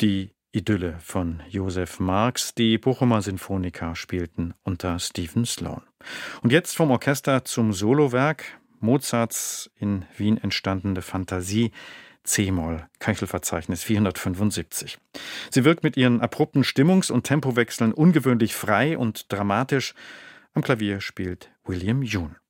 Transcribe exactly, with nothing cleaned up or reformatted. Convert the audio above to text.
Die Idylle von Josef Marx, die Bochumer Sinfoniker spielten unter Stephen Sloan. Und jetzt vom Orchester zum Solowerk, Mozarts in Wien entstandene Fantasie, C-Moll, Köchelverzeichnis vierhundertfünfundsiebzig. Sie wirkt mit ihren abrupten Stimmungs- und Tempowechseln ungewöhnlich frei und dramatisch. Am Klavier spielt William Yoon.